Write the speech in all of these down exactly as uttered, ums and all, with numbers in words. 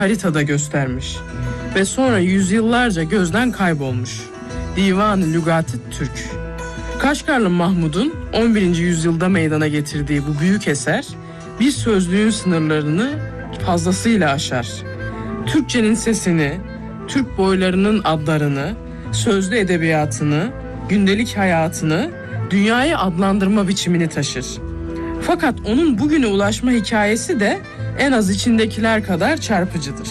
haritada göstermiş ve sonra yüzyıllarca gözden kaybolmuş. Divan-ı Lügat-ı Türk. Kaşgarlı Mahmud'un on birinci yüzyılda meydana getirdiği bu büyük eser bir sözlüğün sınırlarını fazlasıyla aşar. Türkçenin sesini, Türk boylarının adlarını, sözlü edebiyatını, gündelik hayatını, dünyayı adlandırma biçimini taşır. Fakat onun bugüne ulaşma hikayesi de en az içindekiler kadar çarpıcıdır.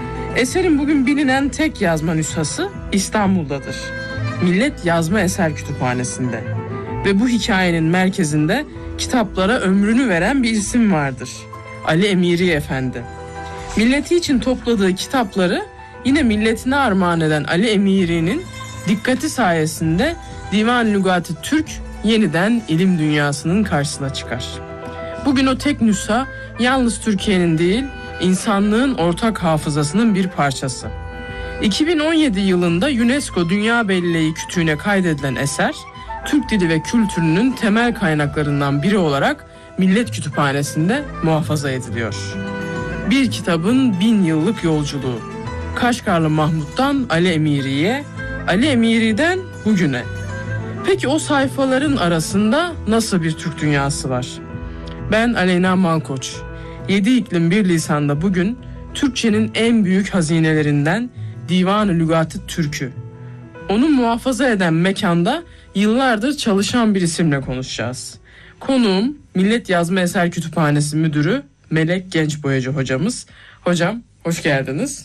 Eserin bugün bilinen tek yazma nüshası İstanbul'dadır. Millet Yazma Eser Kütüphanesi'nde. Ve bu hikayenin merkezinde kitaplara ömrünü veren bir isim vardır. Ali Emiri Efendi. Milleti için topladığı kitapları yine milletine armağan eden Ali Emiri'nin dikkati sayesinde Divan-ı Lügat-ı Türk yeniden ilim dünyasının karşısına çıkar. Bugün o tek nüsha yalnız Türkiye'nin değil, insanlığın ortak hafızasının bir parçası. iki bin on yedi yılında UNESCO Dünya Belleği Kütüğü'ne kaydedilen eser, Türk dili ve kültürünün temel kaynaklarından biri olarak Millet Kütüphanesi'nde muhafaza ediliyor. Bir kitabın bin yıllık yolculuğu. Kaşgarlı Mahmud'dan Ali Emiri'ye, Ali Emiri'den bugüne. Peki o sayfaların arasında nasıl bir Türk dünyası var? Ben Aleyna Malkoç. Yedi iklim bir lisanda bugün Türkçenin en büyük hazinelerinden Divan-ı Lügat-ı Türk'ü, onu muhafaza eden mekanda yıllardır çalışan bir isimle konuşacağız. Konuğum Millet Yazma Eser Kütüphanesi Müdürü Melek Gençboyacı hocamız. Hocam hoş geldiniz.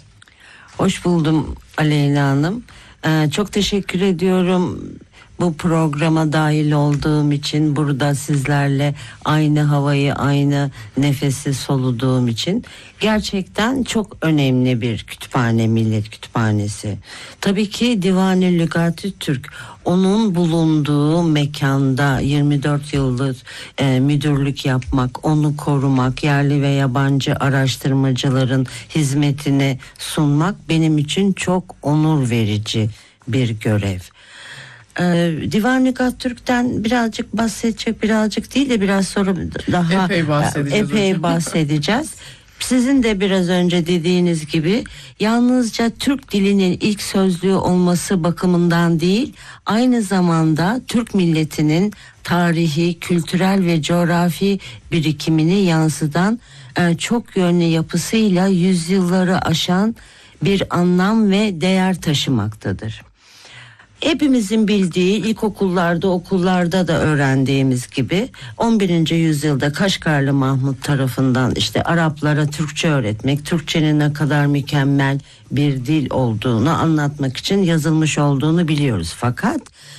Hoş buldum Aleyna Hanım. Ee, çok teşekkür ediyorum bu programa dahil olduğum için, burada sizlerle aynı havayı, aynı nefesi soluduğum için. Gerçekten çok önemli bir kütüphane, Millet Kütüphanesi. Tabii ki Divan-ı Lügat-ı Türk, onun bulunduğu mekanda yirmi dört yıldır e, müdürlük yapmak, onu korumak, yerli ve yabancı araştırmacıların hizmetine sunmak benim için çok onur verici bir görev. Ee, Divan-ı Lügat-ı Türk'ten birazcık bahsedecek, birazcık değil de biraz sonra daha epey bahsedeceğiz. Epey bahsedeceğiz. Sizin de biraz önce dediğiniz gibi yalnızca Türk dilinin ilk sözlüğü olması bakımından değil, aynı zamanda Türk milletinin tarihi, kültürel ve coğrafi birikimini yansıtan e, çok yönlü yapısıyla yüzyılları aşan bir anlam ve değer taşımaktadır. Hepimizin bildiği, ilkokullarda, okullarda da öğrendiğimiz gibi on birinci yüzyılda Kaşgarlı Mahmud tarafından işte Araplara Türkçe öğretmek, Türkçenin ne kadar mükemmel bir dil olduğunu anlatmak için yazılmış olduğunu biliyoruz. Fakat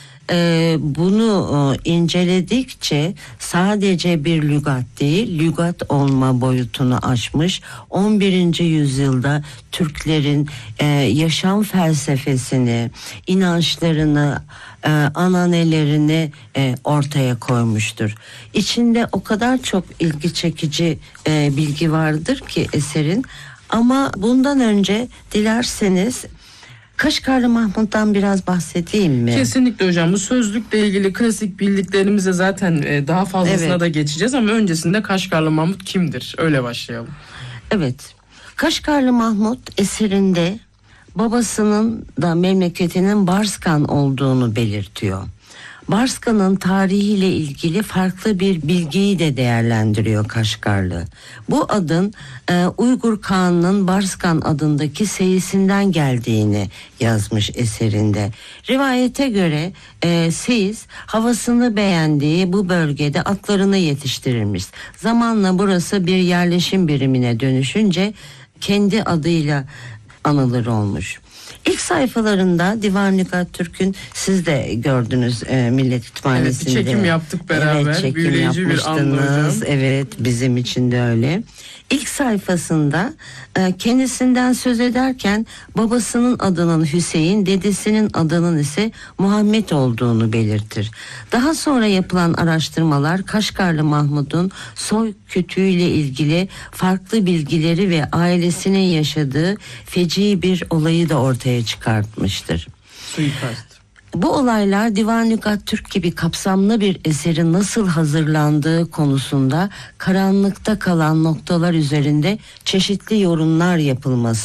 e, bunu e, inceledikçe sadece bir lügat değil, lügat olma boyutunu aşmış. on birinci yüzyılda Türklerin e, yaşam felsefesini, inançlarını, e, ananelerini e, ortaya koymuştur. İçinde o kadar çok ilgi çekici e, bilgi vardır ki eserin. Ama bundan önce dilerseniz Kaşgarlı Mahmud'dan biraz bahsedeyim mi? Kesinlikle hocam. Bu sözlükle ilgili klasik bildiklerimize zaten daha fazlasına evet. da geçeceğiz ama öncesinde Kaşgarlı Mahmud kimdir? Öyle başlayalım. Evet. Kaşgarlı Mahmud eserinde babasının da memleketinin Barskan olduğunu belirtiyor. Barskan'ın tarihiyle ilgili farklı bir bilgiyi de değerlendiriyor Kaşgarlı. Bu adın e, Uygur Kağan'ın Barskan adındaki seyisinden geldiğini yazmış eserinde. Rivayete göre e, seyis havasını beğendiği bu bölgede atlarını yetiştirirmiş. Zamanla burası bir yerleşim birimine dönüşünce kendi adıyla anılır olmuş. İlk sayfalarında Divan-ı Lügat-ı Türk'ün, siz de gördünüz e, Millet Kütüphanesi'nde. Evet, çekim yaptık beraber. Evet, çekim büyüleyici yapmıştınız. Bir evet, bizim için de öyle. İlk sayfasında e, kendisinden söz ederken babasının adının Hüseyin, dedesinin adının ise Muhammed olduğunu belirtir. Daha sonra yapılan araştırmalar Kaşgarlı Mahmud'un soy kütüğüyle ilgili farklı bilgileri ve ailesinin yaşadığı feci bir olayı da ortaya çıkartmıştır. Suikast. Bu olaylar Divan Lügat Türk gibi kapsamlı bir eserin nasıl hazırlandığı konusunda karanlıkta kalan noktalar üzerinde çeşitli yorumlar yapılması